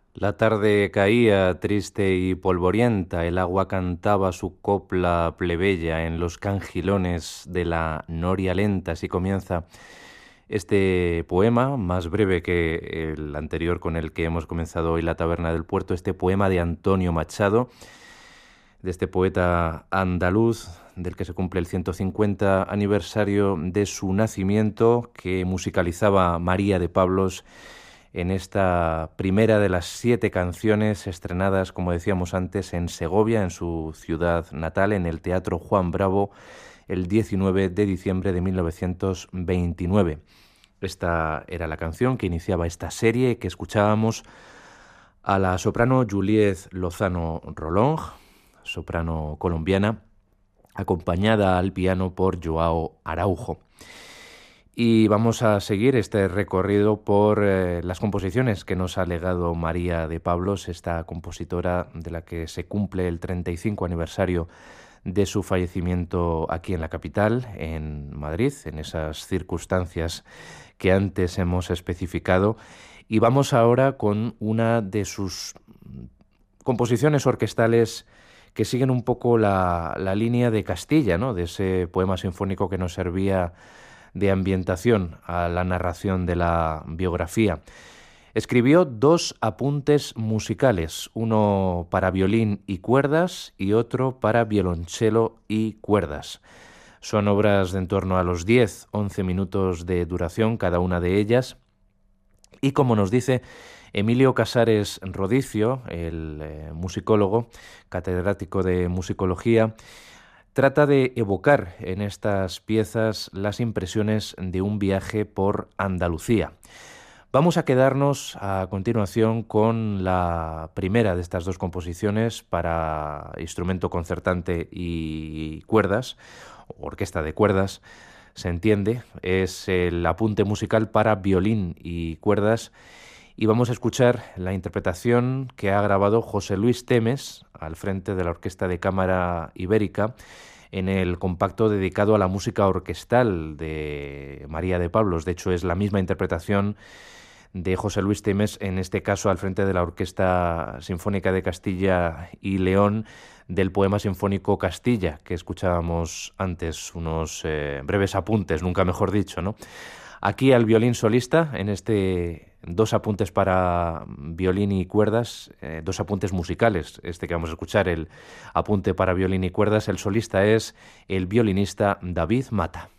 La tarde caía triste y polvorienta, el agua cantaba su copla plebeya en los cangilones de la noria lenta. Así comienza este poema, más breve que el anterior con el que hemos comenzado hoy La Taberna del Puerto, este poema de Antonio Machado, de este poeta andaluz, del que se cumple el 150 aniversario de su nacimiento, que musicalizaba María de Pablos en esta primera de las 7 canciones estrenadas, como decíamos antes, en Segovia, en su ciudad natal, en el Teatro Juan Bravo, el 19 de diciembre de 1929. Esta era la canción que iniciaba esta serie, que escuchábamos a la soprano Juliette Lozano Rolong, soprano colombiana, acompañada al piano por Joao Araujo. Y vamos a seguir este recorrido por las composiciones que nos ha legado María de Pablos, esta compositora de la que se cumple el 35 aniversario de su fallecimiento aquí en la capital, en Madrid, en esas circunstancias que antes hemos especificado. Y vamos ahora con una de sus composiciones orquestales que siguen un poco la línea de Castilla, ¿no? De ese poema sinfónico que nos servía de ambientación a la narración de la biografía. Escribió 2 apuntes musicales, uno para violín y cuerdas y otro para violonchelo y cuerdas. Son obras de en torno a los 10-11 minutos de duración cada una de ellas. Y como nos dice Emilio Casares Rodicio, el musicólogo, catedrático de musicología, trata de evocar en estas piezas las impresiones de un viaje por Andalucía. Vamos a quedarnos a continuación con la primera de estas 2 composiciones para instrumento concertante y cuerdas, orquesta de cuerdas, se entiende, es el apunte musical para violín y cuerdas, y vamos a escuchar la interpretación que ha grabado José Luis Temes al frente de la Orquesta de Cámara Ibérica en el compacto dedicado a la música orquestal de María de Pablos. De hecho, es la misma interpretación de José Luis Temes, en este caso al frente de la Orquesta Sinfónica de Castilla y León, del poema sinfónico Castilla, que escuchábamos antes, unos breves apuntes, nunca mejor dicho, ¿no? Aquí al violín solista, en este 2 apuntes para violín y cuerdas, 2 apuntes musicales, este que vamos a escuchar, el apunte para violín y cuerdas, el solista es el violinista David Mata.